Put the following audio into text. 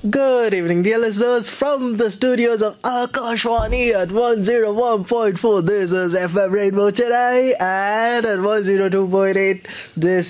Good evening, dear listeners, from the studios of Akashwani at 101.4. This is FM Rainbow Chennai, and at 102.8, this